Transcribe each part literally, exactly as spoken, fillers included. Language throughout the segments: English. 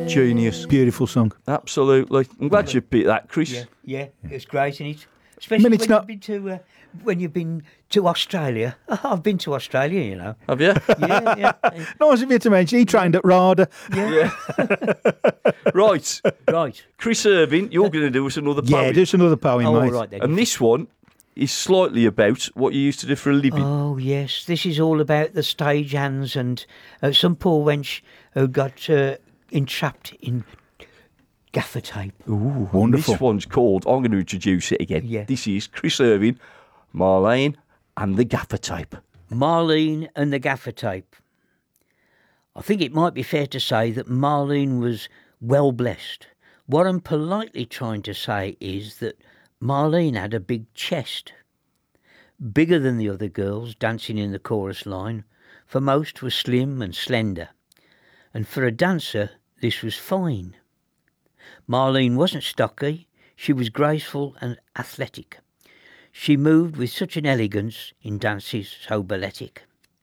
Genius. Beautiful song. Absolutely. I'm glad Yeah. you picked that, Chris. Yeah, yeah, it's great, isn't it? Especially mean, when it's you've not- been to uh, when you've been to Australia. I've been to Australia, you know. Have you? Yeah, yeah, Nice of you to mention. He trained at RADA. yeah. Right. Right. Chris Irving, you're going to do us another poem. Yeah, just another poem, Oh, all mate. right then. And this one is slightly about what you used to do for a living. Oh yes, this is all about the stage hands and uh, some poor wench who got uh, entrapped in gaffer tape. Ooh, wonderful. This one's called, I'm going to introduce it again. Yeah. This is Chris Irving, Marlene and the Gaffer Tape. Marlene and the gaffer tape. I think it might be fair to say that Marlene was well blessed. What I'm politely trying to say is that Marlene had a big chest, bigger than the other girls dancing in the chorus line, for most were slim and slender, and for a dancer this was fine. Marlene wasn't stocky, she was graceful and athletic. She moved with such an elegance in dances so balletic.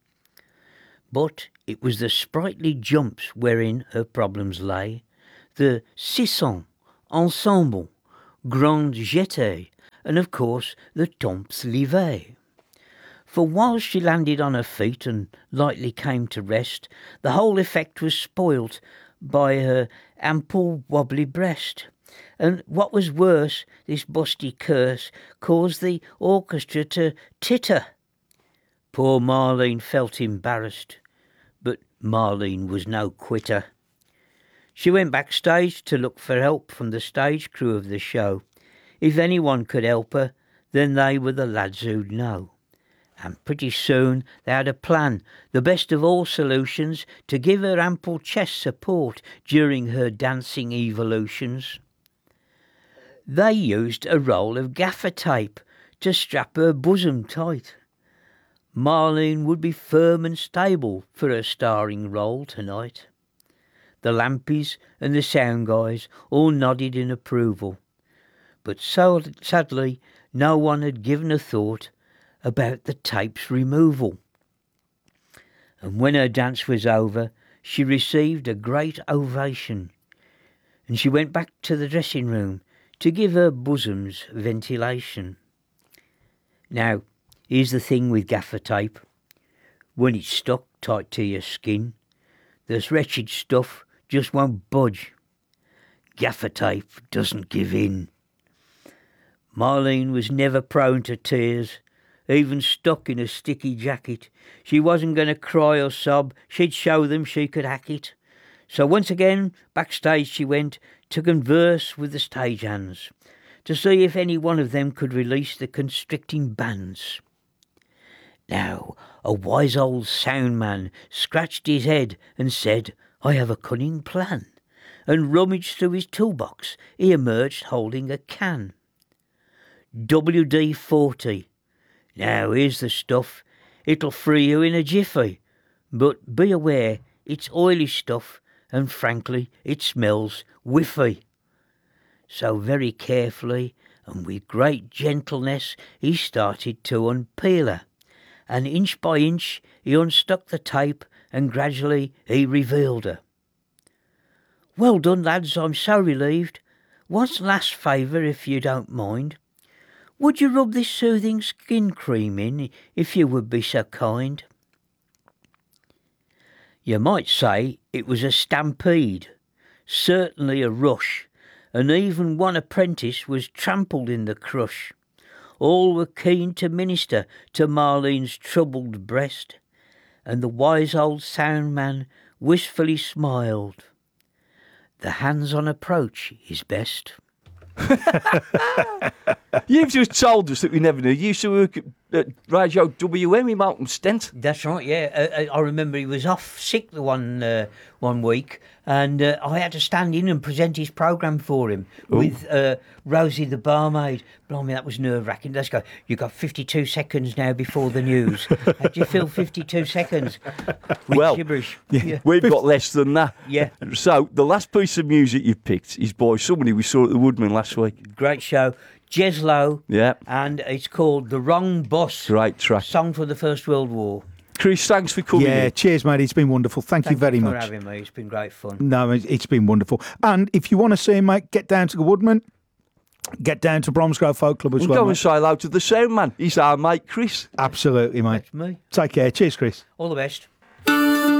But it was the sprightly jumps wherein her problems lay, the sissons, ensemble, grand jeté, and of course the temps levés. For while she landed on her feet and lightly came to rest, the whole effect was spoilt by her ample wobbly breast. And what was worse, this busty curse caused the orchestra to titter. Poor Marlene felt embarrassed, but Marlene was no quitter. She went backstage to look for help from the stage crew of the show. If anyone could help her, then they were the lads who'd know. And pretty soon they had a plan, the best of all solutions, to give her ample chest support during her dancing evolutions. They used a roll of gaffer tape to strap her bosom tight. Marlene would be firm and stable for her starring role tonight. The lampies and the sound guys all nodded in approval, but so sadly no one had given a thought about the tape's removal. And when her dance was over, she received a great ovation, and she went back to the dressing room to give her bosoms ventilation. Now, here's the thing with gaffer tape. When it's stuck tight to your skin, this wretched stuff just won't budge. Gaffer tape doesn't give in. Marlene was never prone to tears, even stuck in a sticky jacket. She wasn't going to cry or sob, she'd show them she could hack it. So once again, backstage she went to converse with the stagehands, to see if any one of them could release the constricting bands. Now, a wise old sound man scratched his head and said, I have a cunning plan, and rummaged through his toolbox. He emerged holding a can. W D forty. Now, here's the stuff. It'll free you in a jiffy. But be aware, it's oily stuff, and frankly, it smells whiffy. So very carefully and with great gentleness, he started to unpeel her. And inch by inch, he unstuck the tape, and gradually he revealed her. Well done, lads, I'm so relieved. What's last favour, if you don't mind? Would you rub this soothing skin cream in, if you would be so kind? You might say it was a stampede, certainly a rush, and even one apprentice was trampled in the crush. All were keen to minister to Marlene's troubled breast, and the wise old sound man wistfully smiled. The hands-on approach is best. You've just told us that we never knew. You used to work at, at Radio W M in Malcolm Stent. That's right, yeah. Uh, I remember he was off sick the one uh, one week, and uh, I had to stand in and present his programme for him Ooh. with uh, Rosie the barmaid. Blimey, that was nerve-wracking. Let's go. You've got fifty-two seconds now before the news. How do you feel fifty-two seconds? With Well, gibberish. Yeah, we've got less than that. Yeah. So the last piece of music you picked is by somebody we saw at the Woodman last week. Great show. Jeslo. Yeah. And it's called The Wrong Bus. Great track. Song for the First World War. Chris, thanks for coming Yeah, in. cheers, mate. It's been wonderful. Thank, Thank you very for much. having me. It's been great fun. No, it's it's been wonderful. And if you want to see him, mate, get down to the Woodman. Get down to Bromsgrove Folk Club as And well. go and Mate. say hello to the sound man. He's our mate, Chris. Absolutely, mate. That's me. Take care. Cheers, Chris. All the best.